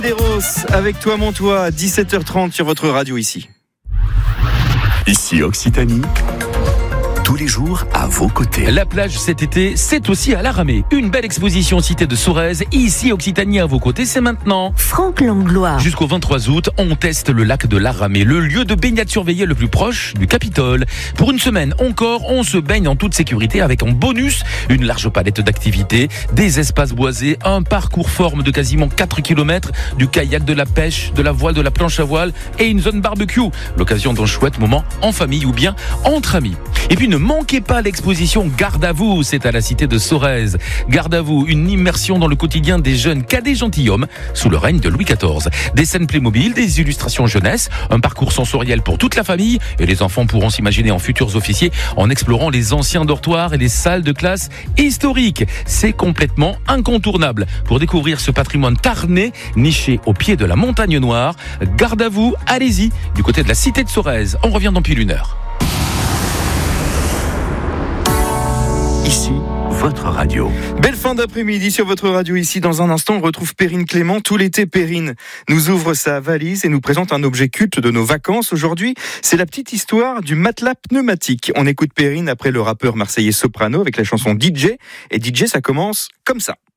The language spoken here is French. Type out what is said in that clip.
Deros, avec toi mon toit, 17h30 sur votre radio ici. Ici Occitanie, tous les jours à vos côtés. La plage cet été, c'est aussi à l'Aramée. Une belle exposition cité de Sorèze, ici Occitanie à vos côtés, c'est maintenant. Franck Langlois. Jusqu'au 23 août, on teste le lac de l'Aramée, le lieu de baignade surveillé le plus proche du Capitole. Pour une semaine encore, on se baigne en toute sécurité avec en bonus une large palette d'activités, des espaces boisés, un parcours forme de quasiment 4 km, du kayak, de la pêche, de la voile, de la planche à voile et une zone barbecue. L'occasion d'un chouette moment en famille ou bien entre amis. Et puis ne manquez pas l'exposition Garde à vous, c'est à la cité de Sorèze. Garde à vous, une immersion dans le quotidien des jeunes cadets gentilshommes sous le règne de Louis XIV. Des scènes Playmobil, des illustrations jeunesse, un parcours sensoriel pour toute la famille et les enfants pourront s'imaginer en futurs officiers en explorant les anciens dortoirs et les salles de classe historiques. C'est complètement incontournable. Pour découvrir ce patrimoine tarnais, niché au pied de la montagne noire, Garde à vous, allez-y, du côté de la cité de Sorèze. On revient dans pile une heure. Ici, votre radio. Belle fin d'après-midi sur votre radio ici. Dans un instant, on retrouve Perrine Clément. Tout l'été, Perrine nous ouvre sa valise et nous présente un objet culte de nos vacances. Aujourd'hui, c'est la petite histoire du matelas pneumatique. On écoute Perrine après le rappeur marseillais Soprano avec la chanson DJ. Et DJ, ça commence comme ça.